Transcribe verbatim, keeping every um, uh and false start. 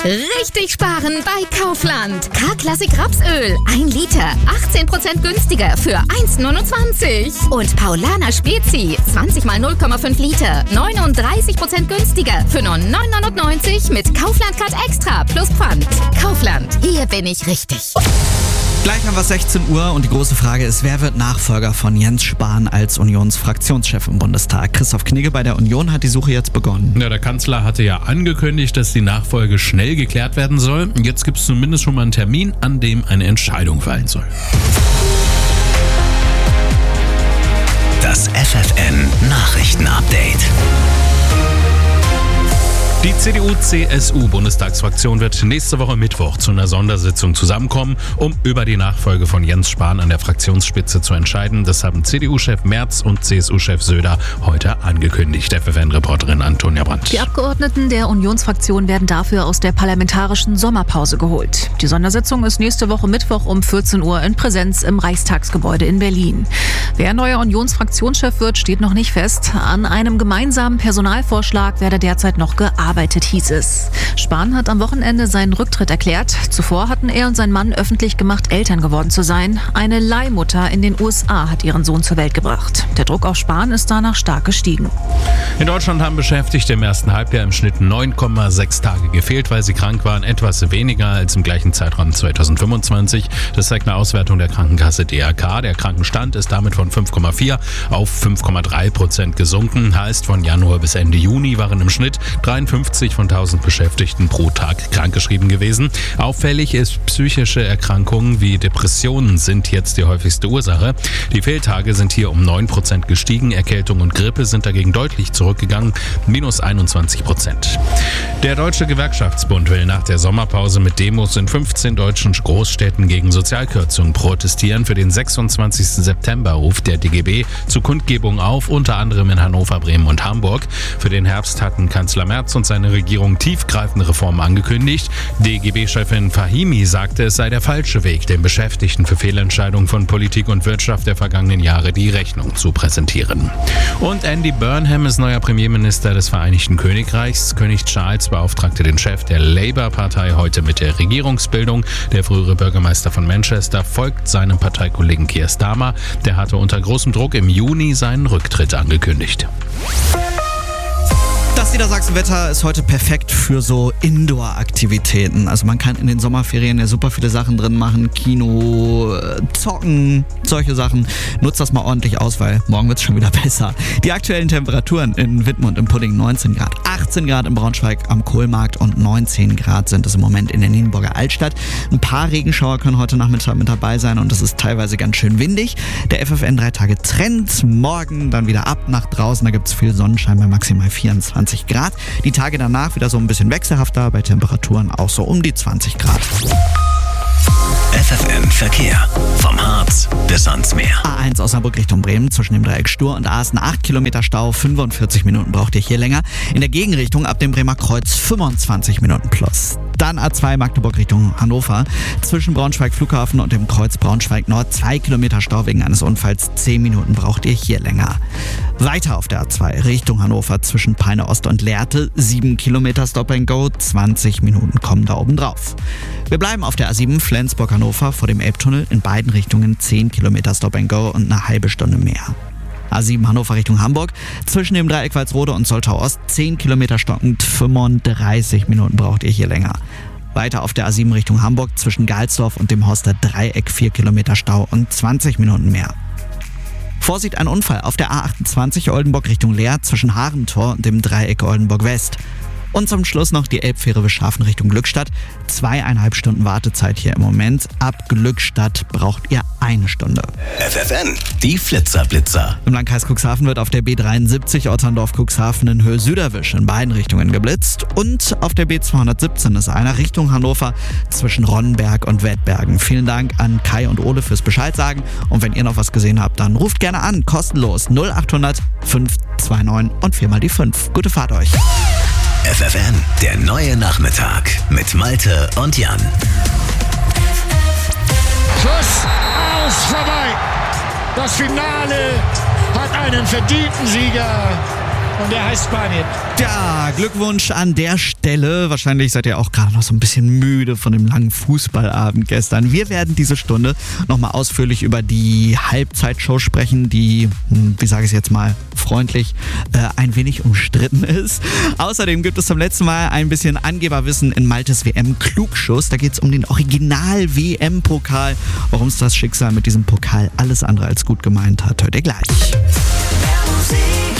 Richtig sparen bei Kaufland. K-Klassik Rapsöl. ein Liter. achtzehn Prozent günstiger für eins Komma neunundzwanzig. Und Paulaner Spezi. zwanzig mal null Komma fünf Liter. neununddreißig Prozent günstiger für nur neun Komma neunundneunzig mit Kaufland Card Extra plus Pfand. Kaufland. Hier bin ich richtig. Gleich haben wir sechzehn Uhr und die große Frage ist, wer wird Nachfolger von Jens Spahn als Unionsfraktionschef im Bundestag? Christoph Knigge bei der Union hat die Suche jetzt begonnen. Ja, der Kanzler hatte ja angekündigt, dass die Nachfolge schnell geklärt werden soll. Jetzt gibt es zumindest schon mal einen Termin, an dem eine Entscheidung fallen soll. Das F F N Nachrichtenupdate. Die C D U-C S U-Bundestagsfraktion wird nächste Woche Mittwoch zu einer Sondersitzung zusammenkommen, um über die Nachfolge von Jens Spahn an der Fraktionsspitze zu entscheiden. Das haben C D U-Chef Merz und C S U-Chef Söder heute angekündigt. F F N-Reporterin Antonia Brandt. Die Abgeordneten der Unionsfraktion werden dafür aus der parlamentarischen Sommerpause geholt. Die Sondersitzung ist nächste Woche Mittwoch um vierzehn Uhr in Präsenz im Reichstagsgebäude in Berlin. Wer neuer Unionsfraktionschef wird, steht noch nicht fest. An einem gemeinsamen Personalvorschlag werde derzeit noch gearbeitet. Arbeitet, hieß es. Spahn hat am Wochenende seinen Rücktritt erklärt. Zuvor hatten er und sein Mann öffentlich gemacht, Eltern geworden zu sein. Eine Leihmutter in den U S A hat ihren Sohn zur Welt gebracht. Der Druck auf Spahn ist danach stark gestiegen. In Deutschland haben Beschäftigte im ersten Halbjahr im Schnitt neun Komma sechs Tage gefehlt, weil sie krank waren. Etwas weniger als im gleichen Zeitraum zweitausendfünfundzwanzig. Das zeigt eine Auswertung der Krankenkasse D R K. Der Krankenstand ist damit von fünf Komma vier auf fünf Komma drei Prozent gesunken. Heißt, von Januar bis Ende Juni waren im Schnitt dreiundfünfzig von tausend Beschäftigten pro Tag krankgeschrieben gewesen. Auffällig ist, psychische Erkrankungen wie Depressionen sind jetzt die häufigste Ursache. Die Fehltage sind hier um neun Prozent gestiegen. Erkältung und Grippe sind dagegen deutlich zurückgegangen, minus einundzwanzig Prozent. Der Deutsche Gewerkschaftsbund will nach der Sommerpause mit Demos in fünfzehn deutschen Großstädten gegen Sozialkürzungen protestieren. Für den sechsundzwanzigsten September ruft der D G B zu Kundgebungen auf, unter anderem in Hannover, Bremen und Hamburg. Für den Herbst hatten Kanzler Merz und seine Regierung tiefgreifende Reformen angekündigt. D G B-Chefin Fahimi sagte, es sei der falsche Weg, den Beschäftigten für Fehlentscheidungen von Politik und Wirtschaft der vergangenen Jahre die Rechnung zu präsentieren. Und Andy Burnham ist neuer Premierminister des Vereinigten Königreichs. König Charles beauftragte den Chef der Labour-Partei heute mit der Regierungsbildung. Der frühere Bürgermeister von Manchester folgt seinem Parteikollegen Keir Starmer. Der hatte unter großem Druck im Juni seinen Rücktritt angekündigt. Das Niedersachsen-Wetter ist heute perfekt für so Indoor-Aktivitäten. Also man kann in den Sommerferien ja super viele Sachen drin machen. Kino, zocken, solche Sachen. Nutzt das mal ordentlich aus, weil morgen wird es schon wieder besser. Die aktuellen Temperaturen in Wittmund im Pudding neunzehn Grad, achtzehn Grad in Braunschweig am Kohlmarkt und neunzehn Grad sind es im Moment in der Nienburger Altstadt. Ein paar Regenschauer können heute Nachmittag mit dabei sein und es ist teilweise ganz schön windig. Der F F N drei Tage Trend, morgen dann wieder ab nach draußen. Da gibt es viel Sonnenschein bei maximal vierundzwanzig Grad. Die Tage danach wieder so ein bisschen wechselhafter, bei Temperaturen auch so um die zwanzig Grad. F F N Verkehr. Vom Harz bis ans Meer. A eins Osnabrück Richtung Bremen zwischen dem Dreieck Stur und Aaßen acht Kilometer Stau, fünfundvierzig Minuten braucht ihr hier länger. In der Gegenrichtung ab dem Bremer Kreuz fünfundzwanzig Minuten plus. Dann A zwei Magdeburg Richtung Hannover. Zwischen Braunschweig Flughafen und dem Kreuz Braunschweig Nord zwei Kilometer Stau wegen eines Unfalls. zehn Minuten braucht ihr hier länger. Weiter auf der A zwei Richtung Hannover zwischen Peine Ost und Lehrte. sieben Kilometer Stop and Go. zwanzig Minuten kommen da oben drauf. Wir bleiben auf der A sieben Flensburg-Hannover vor dem Elbtunnel. In beiden Richtungen zehn Kilometer Stop and Go und eine halbe Stunde mehr. A sieben Hannover Richtung Hamburg. Zwischen dem Dreieck Walsrode und Soltau Ost zehn Kilometer stockend, fünfunddreißig Minuten braucht ihr hier länger. Weiter auf der A sieben Richtung Hamburg zwischen Galsdorf und dem Horster Dreieck vier Kilometer Stau und zwanzig Minuten mehr. Vorsicht, ein Unfall auf der A achtundzwanzig Oldenburg Richtung Leer zwischen Harentor und dem Dreieck Oldenburg West. Und zum Schluss noch die Elbfähre Beschhafen Richtung Glückstadt. Zweieinhalb Stunden Wartezeit hier im Moment. Ab Glückstadt braucht ihr eine Stunde. F F N, die Flitzer-Blitzer. Im Landkreis Cuxhaven wird auf der B dreiundsiebzig Otterndorf-Cuxhaven in Höhe Süderwisch in beiden Richtungen geblitzt. Und auf der B zweihundertsiebzehn ist einer Richtung Hannover zwischen Ronnenberg und Wettbergen. Vielen Dank an Kai und Ole fürs Bescheid sagen. Und wenn ihr noch was gesehen habt, dann ruft gerne an. Kostenlos null achthundert fünf zwei neun und viermal die fünf. Gute Fahrt euch. F F N, der neue Nachmittag mit Malte und Jan. Schuss aus, vorbei. Das Finale hat einen verdienten Sieger. und er heißt Spanien. Ja, Glückwunsch an der Stelle. Wahrscheinlich seid ihr auch gerade noch so ein bisschen müde von dem langen Fußballabend gestern. Wir werden diese Stunde nochmal ausführlich über die Halbzeitshow sprechen, die, wie sage ich es jetzt mal freundlich, äh, ein wenig umstritten ist. Außerdem gibt es zum letzten Mal ein bisschen Angeberwissen in Maltes W M-Klugschuss. Da geht es um den Original-W M-Pokal. Warum es das Schicksal mit diesem Pokal alles andere als gut gemeint hat, hört ihr gleich. Mehr Musik.